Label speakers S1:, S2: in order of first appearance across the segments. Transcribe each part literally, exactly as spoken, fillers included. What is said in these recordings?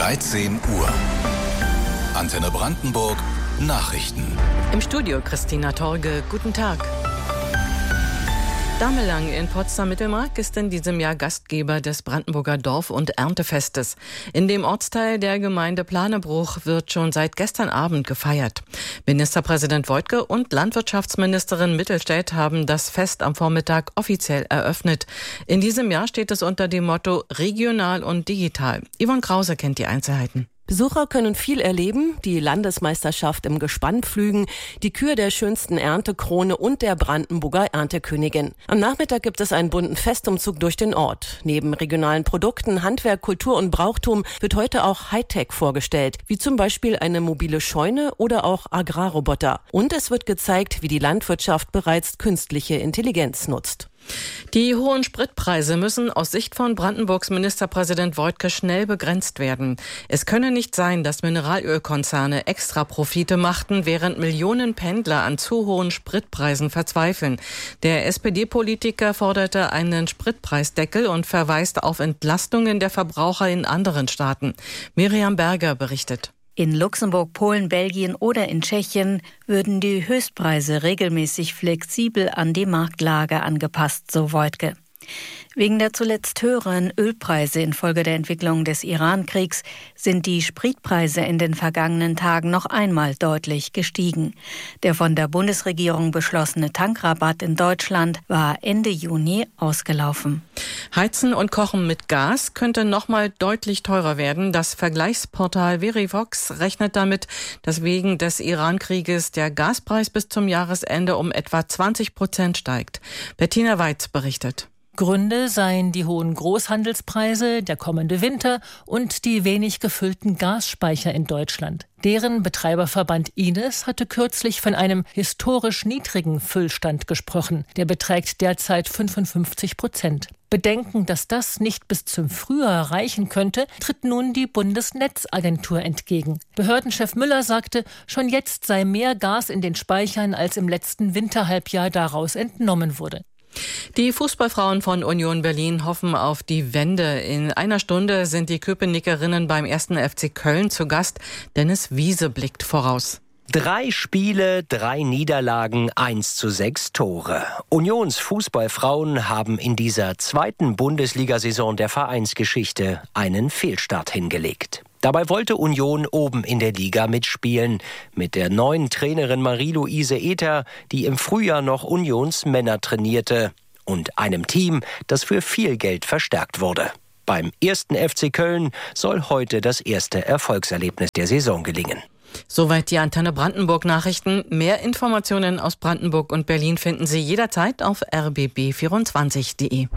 S1: dreizehn Uhr. Antenne Brandenburg Nachrichten.
S2: Im Studio Christina Torge. Guten Tag. Damelang in Potsdam-Mittelmark ist in diesem Jahr Gastgeber des Brandenburger Dorf- und Erntefestes. In dem Ortsteil der Gemeinde Planebruch wird schon seit gestern Abend gefeiert. Ministerpräsident Woidke und Landwirtschaftsministerin Mittelstädt haben das Fest am Vormittag offiziell eröffnet. In diesem Jahr steht es unter dem Motto regional und digital. Yvonne Krause kennt die Einzelheiten.
S3: Besucher können viel erleben, die Landesmeisterschaft im Gespannpflügen, die Kür der schönsten Erntekrone und der Brandenburger Erntekönigin. Am Nachmittag gibt es einen bunten Festumzug durch den Ort. Neben regionalen Produkten, Handwerk, Kultur und Brauchtum wird heute auch Hightech vorgestellt, wie zum Beispiel eine mobile Scheune oder auch Agrarroboter. Und es wird gezeigt, wie die Landwirtschaft bereits künstliche Intelligenz nutzt.
S2: Die hohen Spritpreise müssen aus Sicht von Brandenburgs Ministerpräsident Woidke schnell begrenzt werden. Es könne nicht sein, dass Mineralölkonzerne extra Profite machten, während Millionen Pendler an zu hohen Spritpreisen verzweifeln. Der S P D-Politiker forderte einen Spritpreisdeckel und verweist auf Entlastungen der Verbraucher in anderen Staaten. Miriam Berger berichtet.
S4: In Luxemburg, Polen, Belgien oder in Tschechien würden die Höchstpreise regelmäßig flexibel an die Marktlage angepasst, so Woidke. Wegen der zuletzt höheren Ölpreise infolge der Entwicklung des Iran-Kriegs sind die Spritpreise in den vergangenen Tagen noch einmal deutlich gestiegen. Der von der Bundesregierung beschlossene Tankrabatt in Deutschland war Ende Juni ausgelaufen.
S2: Heizen und Kochen mit Gas könnte noch mal deutlich teurer werden. Das Vergleichsportal Verivox rechnet damit, dass wegen des Iran-Krieges der Gaspreis bis zum Jahresende um etwa zwanzig Prozent steigt. Bettina Weitz berichtet.
S5: Gründe seien die hohen Großhandelspreise, der kommende Winter und die wenig gefüllten Gasspeicher in Deutschland. Deren Betreiberverband I N E S hatte kürzlich von einem historisch niedrigen Füllstand gesprochen. Der beträgt derzeit fünfundfünfzig Prozent. Bedenken, dass das nicht bis zum Frühjahr reichen könnte, tritt nun die Bundesnetzagentur entgegen. Behördenchef Müller sagte, schon jetzt sei mehr Gas in den Speichern, als im letzten Winterhalbjahr daraus entnommen wurde.
S2: Die Fußballfrauen von Union Berlin hoffen auf die Wende. In einer Stunde sind die Köpenickerinnen beim ersten F C Köln zu Gast. Dennis Wiese blickt voraus.
S6: Drei Spiele, drei Niederlagen, eins zu sechs Tore. Unions Fußballfrauen haben in dieser zweiten Bundesliga-Saison der Vereinsgeschichte einen Fehlstart hingelegt. Dabei wollte Union oben in der Liga mitspielen. Mit der neuen Trainerin Marie-Louise Ether, die im Frühjahr noch Unions Männer trainierte. Und einem Team, das für viel Geld verstärkt wurde. Beim ersten F C Köln soll heute das erste Erfolgserlebnis der Saison gelingen.
S2: Soweit die Antenne Brandenburg Nachrichten. Mehr Informationen aus Brandenburg und Berlin finden Sie jederzeit auf r b b vierundzwanzig punkt de.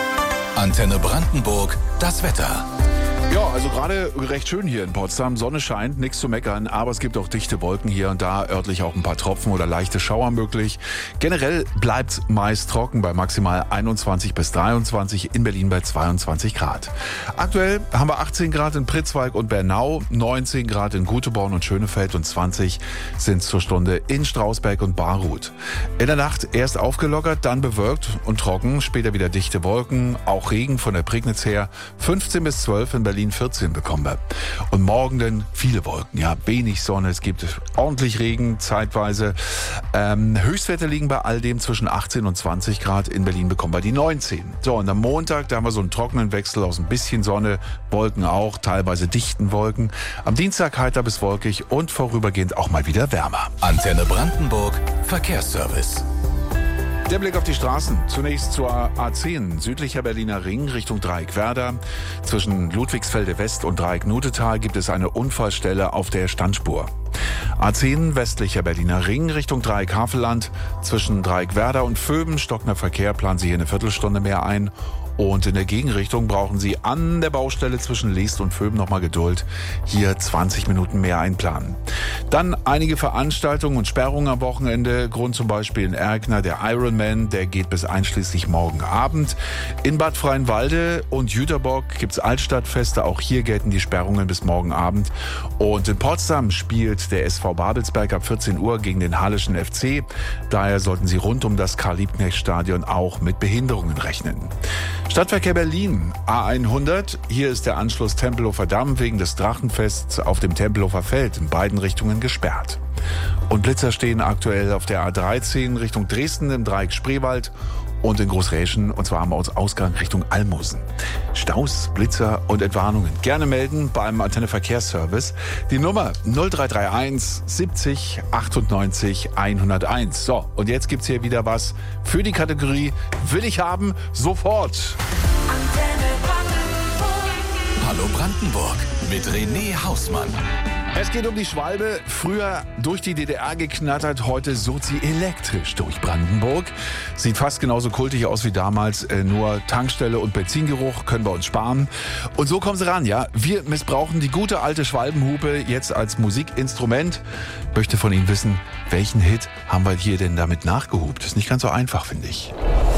S1: Antenne Brandenburg, das Wetter.
S7: Ja, also gerade recht schön hier in Potsdam. Sonne scheint, nichts zu meckern, aber es gibt auch dichte Wolken hier und da, örtlich auch ein paar Tropfen oder leichte Schauer möglich. Generell bleibt meist trocken bei maximal einundzwanzig bis dreiundzwanzig, in Berlin bei zweiundzwanzig Grad. Aktuell haben wir achtzehn Grad in Pritzwalk und Bernau, neunzehn Grad in Guteborn und Schönefeld und zwanzig sind zur Stunde in Strausberg und Baruth. In der Nacht erst aufgelockert, dann bewölkt und trocken, später wieder dichte Wolken, auch Regen von der Prignitz her, fünfzehn bis zwölf in Berlin vierzehn bekommen wir. Und morgen dann viele Wolken, ja, wenig Sonne, es gibt ordentlich Regen zeitweise. Ähm, Höchstwerte liegen bei all dem zwischen achtzehn und zwanzig Grad, in Berlin bekommen wir die neunzehn. So, und am Montag, da haben wir so einen trockenen Wechsel aus ein bisschen Sonne, Wolken auch, teilweise dichten Wolken. Am Dienstag heiter bis wolkig und vorübergehend auch mal wieder wärmer.
S1: Antenne Brandenburg, Verkehrsservice.
S7: Der Blick auf die Straßen. Zunächst zur A zehn, südlicher Berliner Ring Richtung Dreieck-Werder. Zwischen Ludwigsfelde West und Dreieck-Nutetal gibt es eine Unfallstelle auf der Standspur. A zehn, westlicher Berliner Ring Richtung Dreieck-Havelland. Zwischen Dreieck-Werder und Vöben stockender Verkehr, planen Sie hier eine Viertelstunde mehr ein. Und in der Gegenrichtung brauchen Sie an der Baustelle zwischen Leest und Vöben nochmal Geduld. Hier zwanzig Minuten mehr einplanen. Dann einige Veranstaltungen und Sperrungen am Wochenende. Grund zum Beispiel in Erkner der Ironman, der geht bis einschließlich morgen Abend. In Bad Freienwalde und Jüterbock gibt's Altstadtfeste. Auch hier gelten die Sperrungen bis morgen Abend. Und in Potsdam spielt der S V Babelsberg ab vierzehn Uhr gegen den Halleschen F C. Daher sollten Sie rund um das Karl-Liebknecht-Stadion auch mit Behinderungen rechnen. Stadtverkehr Berlin, A hundert. Hier ist der Anschluss Tempelhofer Damm wegen des Drachenfests auf dem Tempelhofer Feld in beiden Richtungen gesperrt. Und Blitzer stehen aktuell auf der A dreizehn Richtung Dresden im Dreieck Spreewald und in Großräschen, und zwar am Ausgang Richtung Almosen. Staus, Blitzer und Entwarnungen gerne melden beim Antenne Verkehrsservice. Die Nummer null drei drei eins siebzig achtundneunzig hunderteins. So, und jetzt gibt's hier wieder was für die Kategorie Will ich haben, sofort.
S1: Hallo Brandenburg mit René Hausmann.
S7: Es geht um die Schwalbe. Früher durch die D D R geknattert, heute surrt sie elektrisch durch Brandenburg. Sieht fast genauso kultig aus wie damals, äh, nur Tankstelle und Benzingeruch können wir uns sparen. Und so kommen sie ran, ja. Wir missbrauchen die gute alte Schwalbenhupe jetzt als Musikinstrument. Möchte von Ihnen wissen, welchen Hit haben wir hier denn damit nachgehupt? Ist nicht ganz so einfach, finde ich.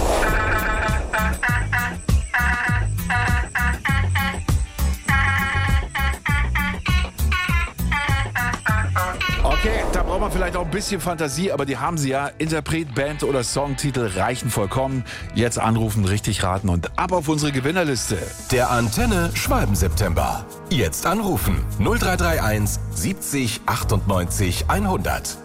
S7: Okay, da braucht man vielleicht auch ein bisschen Fantasie, aber die haben sie ja. Interpret, Band oder Songtitel reichen vollkommen. Jetzt anrufen, richtig raten und ab auf unsere Gewinnerliste.
S1: Der Antenne Schwalben-September. Jetzt anrufen null drei drei eins siebzig achtundneunzig hundert.